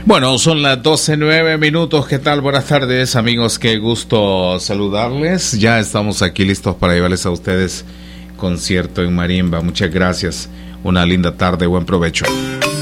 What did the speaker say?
Bueno, son las 12:09. ¿Qué tal? Buenas tardes, amigos. Qué gusto saludarles. Ya estamos aquí listos para llevarles a ustedes concierto en marimba. Muchas gracias. Una linda tarde. Buen provecho.